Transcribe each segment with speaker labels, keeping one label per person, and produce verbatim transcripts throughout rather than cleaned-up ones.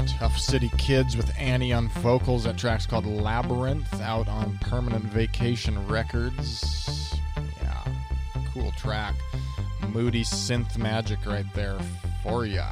Speaker 1: Tough City Kids with Annie on vocals. That track's called Labyrinth, out on Permanent Vacation Records. Yeah, cool track. Moody synth magic right there for ya.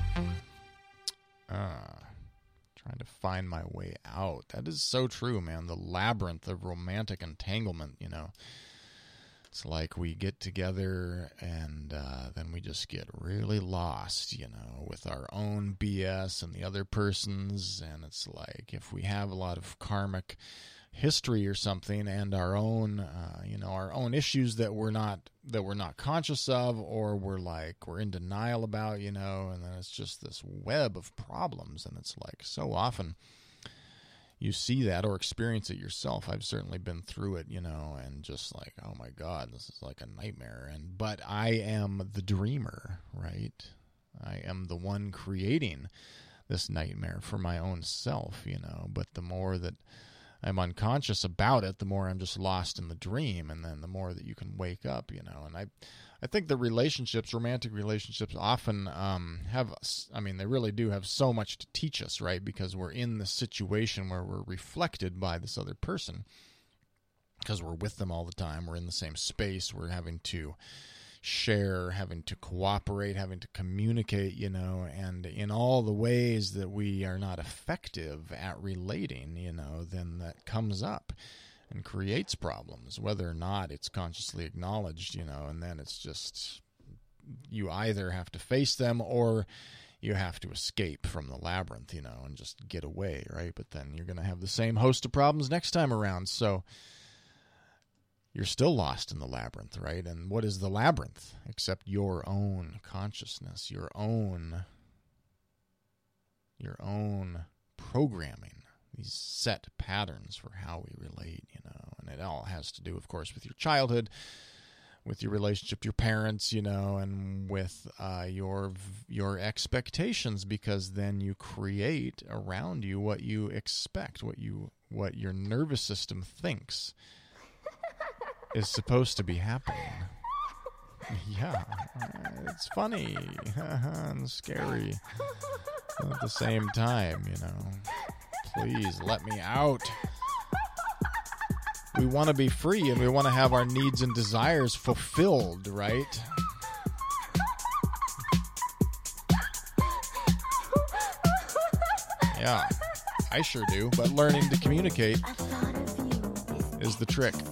Speaker 1: Uh, trying to find my way out. That is so true, man. The labyrinth of romantic entanglement, you know. It's like we get together and uh, then we just get really lost, you know, with our own B S and the other person's. And it's like if we have a lot of karmic history or something and our own, uh, you know, our own issues that we're not that we're not conscious of, or we're like we're in denial about, you know, and then it's just this web of problems. And it's like so often you see that or experience it yourself. I've certainly been through it, you know, and just like, oh my God, this is like a nightmare. And but I am the dreamer, right? I am the one creating this nightmare for my own self, you know. But the more that I'm unconscious about it, the more I'm just lost in the dream, and then the more that you can wake up, you know. And I, I think the relationships, romantic relationships, often um, have, I mean, they really do have so much to teach us, right? Because we're in the situation where we're reflected by this other person, because we're with them all the time. We're in the same space. We're having to share, having to cooperate, having to communicate, you know, and in all the ways that we are not effective at relating, you know, then that comes up and creates problems, whether or not it's consciously acknowledged, you know, and then it's just, you either have to face them or you have to escape from the labyrinth, you know, and just get away, right? But then you're going to have the same host of problems next time around, so you're still lost in the labyrinth, right? And what is the labyrinth except your own consciousness, your own, your own programming, these set patterns for how we relate, you know? And it all has to do, of course, with your childhood, with your relationship to your parents, you know, and with uh, your your expectations, because then you create around you what you expect, what you what your nervous system thinks is supposed to be happening. Yeah, it's funny and scary at the same time, you know. Please let me out. We want to be free and we want to have our needs and desires fulfilled, right? Yeah, I sure do, but learning to communicate is the trick.